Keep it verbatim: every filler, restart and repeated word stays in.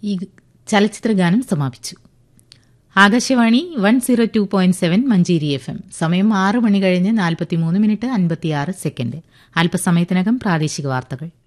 ഈ ചലച്ചിത്രഗാനം സമാപിച്ചു. Akashvani one zero two point seven Manjeri F M. സമയം ആറ് മണി കഴിഞ്ഞ് നാൽപ്പത്തിമൂന്ന് മിനിറ്റ് അൻപത്തിയാറ് സെക്കൻഡ്. അല്പസമയത്തിനകം പ്രാദേശിക വാർത്തകൾ.